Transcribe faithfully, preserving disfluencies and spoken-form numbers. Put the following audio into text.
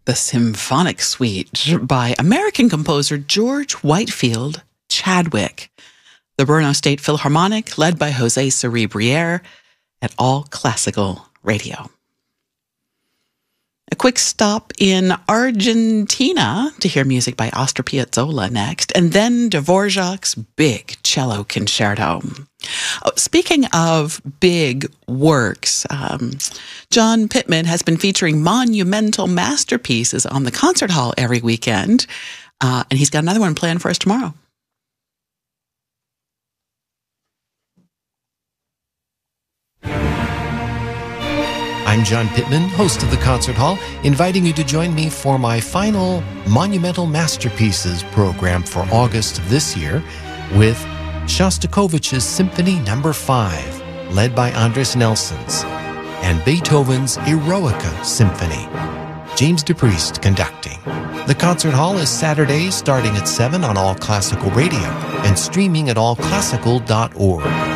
the Symphonic Suite by American composer George Whitefield Chadwick. The Brno State Philharmonic, led by Jose Cerebriere at All Classical Radio. A quick stop in Argentina to hear music by Astor Piazzolla next, and then Dvorak's Big Cello Concerto. Oh, speaking of big works, um, John Pittman has been featuring monumental masterpieces on the concert hall every weekend, uh, and he's got another one planned for us tomorrow. I'm John Pittman, host of the Concert Hall, inviting you to join me for my final Monumental Masterpieces program for August of this year with Shostakovich's Symphony Number five, led by Andres Nelsons, and Beethoven's Eroica Symphony, James DePriest conducting. The Concert Hall is Saturday starting at seven on All Classical Radio and streaming at all classical dot org.